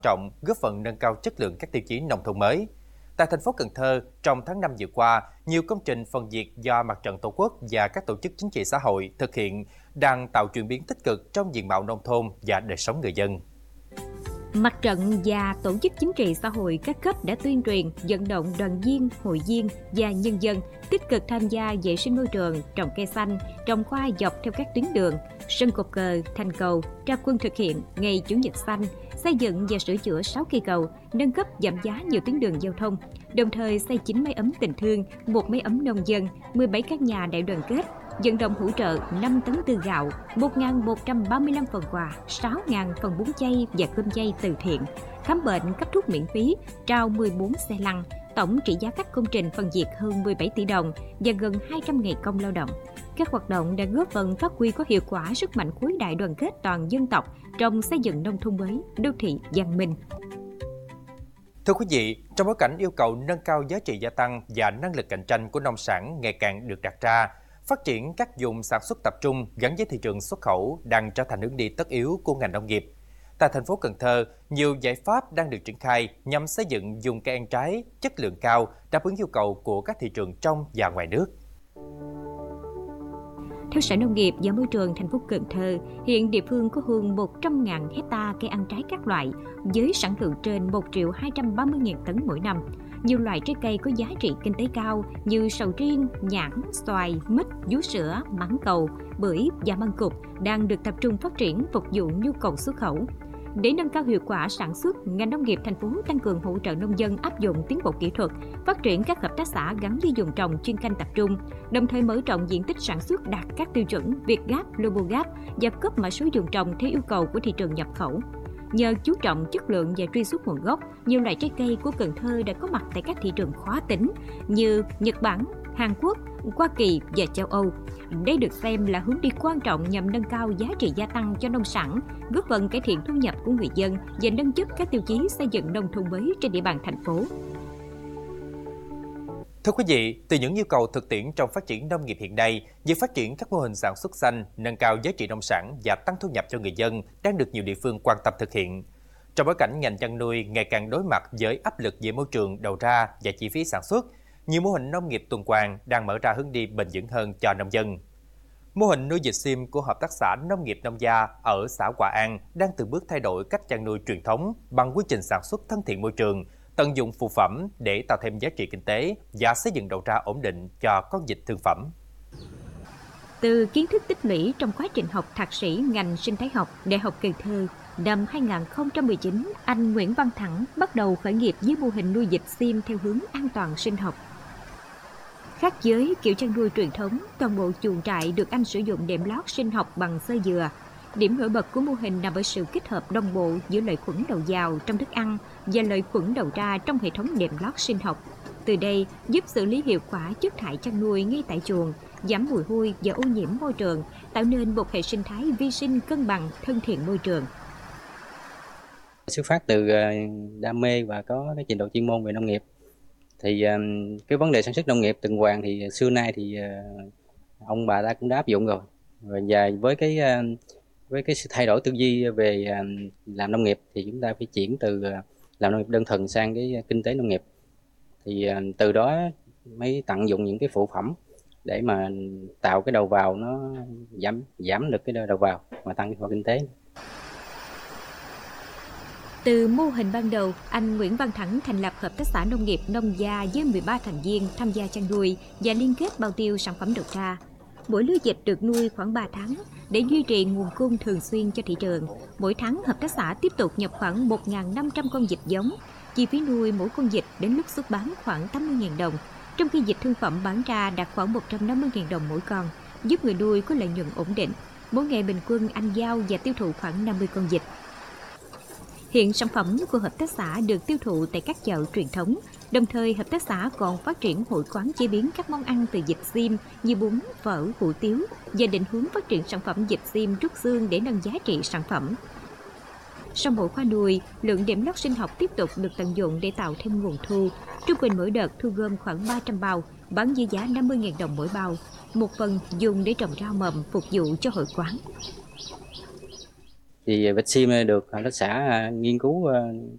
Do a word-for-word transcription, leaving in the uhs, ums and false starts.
trọng góp phần nâng cao chất lượng các tiêu chí nông thôn mới. Tại thành phố Cần Thơ, trong tháng năm vừa qua, nhiều công trình phần việc do Mặt trận Tổ quốc và các tổ chức chính trị xã hội thực hiện đang tạo chuyển biến tích cực trong diện mạo nông thôn và đời sống người dân. Mặt trận và tổ chức chính trị xã hội các cấp đã tuyên truyền, vận động đoàn viên, hội viên và nhân dân tích cực tham gia vệ sinh môi trường, trồng cây xanh, trồng hoa dọc theo các tuyến đường, sân cột cờ, thành cầu, ra quân thực hiện ngày Chủ nhật xanh, xây dựng và sửa chữa sáu cây cầu, nâng cấp giảm giá nhiều tuyến đường giao thông, đồng thời xây chín máy ấm tình thương, một máy ấm nông dân, mười bảy căn nhà đại đoàn kết, vận động hỗ trợ năm tấn tư gạo, một nghìn một trăm ba mươi lăm phần quà, sáu nghìn phần bún chay và cơm chay từ thiện, khám bệnh cấp thuốc miễn phí, trao mười bốn xe lăn, tổng trị giá các công trình phần việc hơn mười bảy tỷ đồng và gần hai trăm ngày công lao động. Các hoạt động đã góp phần phát huy có hiệu quả sức mạnh khối đại đoàn kết toàn dân tộc trong xây dựng nông thôn mới, đô thị văn minh. Thưa quý vị, trong bối cảnh yêu cầu nâng cao giá trị gia tăng và năng lực cạnh tranh của nông sản ngày càng được đặt ra, phát triển các vùng sản xuất tập trung gắn với thị trường xuất khẩu đang trở thành hướng đi tất yếu của ngành nông nghiệp. Tại thành phố Cần Thơ, nhiều giải pháp đang được triển khai nhằm xây dựng vùng cây ăn trái chất lượng cao đáp ứng yêu cầu của các thị trường trong và ngoài nước. Theo Sở Nông nghiệp và Môi trường thành phố Cần Thơ, hiện địa phương có hơn một trăm nghìn hecta cây ăn trái các loại với sản lượng trên một triệu hai trăm ba mươi nghìn tấn mỗi năm. Nhiều loại trái cây có giá trị kinh tế cao như sầu riêng, nhãn, xoài, mít, vú sữa, mãng cầu, bưởi và măng cụt đang được tập trung phát triển phục vụ nhu cầu xuất khẩu. Để nâng cao hiệu quả sản xuất, ngành nông nghiệp thành phố tăng cường hỗ trợ nông dân áp dụng tiến bộ kỹ thuật, phát triển các hợp tác xã gắn với vùng trồng chuyên canh tập trung, đồng thời mở rộng diện tích sản xuất đạt các tiêu chuẩn Việt Gap, Global Gap và cấp mã số vùng trồng theo yêu cầu của thị trường nhập khẩu. Nhờ chú trọng chất lượng và truy xuất nguồn gốc, nhiều loại trái cây của Cần Thơ đã có mặt tại các thị trường khó tính như Nhật Bản, Hàn Quốc, Hoa Kỳ và châu Âu. Đây được xem là hướng đi quan trọng nhằm nâng cao giá trị gia tăng cho nông sản, góp phần cải thiện thu nhập của người dân và nâng chất các tiêu chí xây dựng nông thôn mới trên địa bàn thành phố. Thưa quý vị, từ những nhu cầu thực tiễn trong phát triển nông nghiệp hiện nay, việc phát triển các mô hình sản xuất xanh, nâng cao giá trị nông sản và tăng thu nhập cho người dân đang được nhiều địa phương quan tâm thực hiện. Trong bối cảnh ngành chăn nuôi ngày càng đối mặt với áp lực về môi trường đầu ra và chi phí sản xuất, nhiều mô hình nông nghiệp tuần hoàn đang mở ra hướng đi bền vững hơn cho nông dân. Mô hình nuôi vịt sim của Hợp tác xã Nông nghiệp Nông gia ở xã Hòa An đang từng bước thay đổi cách chăn nuôi truyền thống bằng quy trình sản xuất thân thiện môi trường, tận dụng phụ phẩm để tạo thêm giá trị kinh tế và xây dựng đầu ra ổn định cho con vịt thương phẩm. Từ kiến thức tích lũy trong quá trình học thạc sĩ ngành sinh thái học Đại học Cần Thơ, năm hai nghìn không trăm mười chín, anh Nguyễn Văn Thẳng bắt đầu khởi nghiệp với mô hình nuôi vịt sim theo hướng an toàn sinh học. Khác với kiểu chăn nuôi truyền thống, toàn bộ chuồng trại được anh sử dụng đệm lót sinh học bằng xơ dừa. Điểm nổi bật của mô hình nằm ở sự kết hợp đồng bộ giữa lợi khuẩn đầu vào trong thức ăn và lợi khuẩn đầu ra trong hệ thống đệm lót sinh học. Từ đây, giúp xử lý hiệu quả chất thải chăn nuôi ngay tại chuồng, giảm mùi hôi và ô nhiễm môi trường, tạo nên một hệ sinh thái vi sinh cân bằng, thân thiện môi trường. Xuất phát từ đam mê và có cái trình độ chuyên môn về nông nghiệp, thì cái vấn đề sản xuất nông nghiệp tuần hoàn thì xưa nay thì ông bà ta cũng đã áp dụng rồi. Và với cái với cái sự thay đổi tư duy về làm nông nghiệp thì chúng ta phải chuyển từ làm nông nghiệp đơn thuần sang cái kinh tế nông nghiệp. Thì từ đó mới tận dụng những cái phụ phẩm để mà tạo cái đầu vào nó giảm giảm được cái đầu vào mà tăng cái kinh tế. Từ mô hình ban đầu, anh Nguyễn Văn Thẳng thành lập Hợp tác xã Nông nghiệp Nông gia với mười ba thành viên tham gia chăn nuôi và liên kết bao tiêu sản phẩm đầu ra. Mỗi lứa vịt được nuôi khoảng ba tháng để duy trì nguồn cung thường xuyên cho thị trường. Mỗi tháng, hợp tác xã tiếp tục nhập khoảng một nghìn năm trăm con vịt giống. Chi phí nuôi mỗi con vịt đến lúc xuất bán khoảng tám mươi nghìn đồng, trong khi vịt thương phẩm bán ra đạt khoảng một trăm năm mươi nghìn đồng mỗi con, giúp người nuôi có lợi nhuận ổn định. Mỗi ngày bình quân anh giao và tiêu thụ khoảng năm mươi con vịt. Hiện sản phẩm của hợp tác xã được tiêu thụ tại các chợ truyền thống. Đồng thời, hợp tác xã còn phát triển hội quán chế biến các món ăn từ vịt sim như bún, phở, hủ tiếu và định hướng phát triển sản phẩm vịt sim rút xương để nâng giá trị sản phẩm. Sau mỗi khoa nuôi, lượng đệm lót sinh học tiếp tục được tận dụng để tạo thêm nguồn thu. Trung bình mỗi đợt thu gom khoảng ba trăm bao, bán với giá năm mươi nghìn đồng mỗi bao. Một phần dùng để trồng rau mầm phục vụ cho hội quán. Thì vịt sim được hợp tác xã nghiên cứu